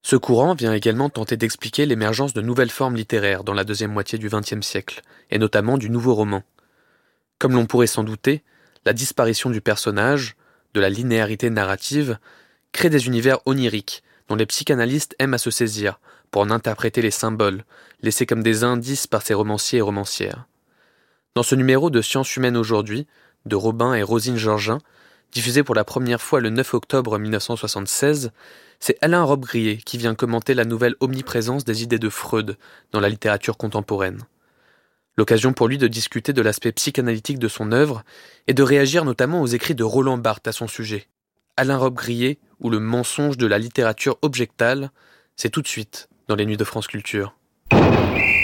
Ce courant vient également tenter d'expliquer l'émergence de nouvelles formes littéraires dans la deuxième moitié du XXe siècle, et notamment du nouveau roman. Comme l'on pourrait s'en douter, la disparition du personnage, de la linéarité narrative, crée des univers oniriques dont les psychanalystes aiment à se saisir pour en interpréter les symboles, laissés comme des indices par ces romanciers et romancières. Dans ce numéro de Sciences humaines aujourd'hui, de Robin et Rosine Georgin, diffusé pour la première fois le 9 octobre 1976, c'est Alain Robbe-Grillet qui vient commenter la nouvelle omniprésence des idées de Freud dans la littérature contemporaine. L'occasion pour lui de discuter de l'aspect psychanalytique de son œuvre et de réagir notamment aux écrits de Roland Barthes à son sujet. Alain Robbe-Grillet ou le mensonge de la littérature objectale, c'est tout de suite dans les Nuits de France Culture.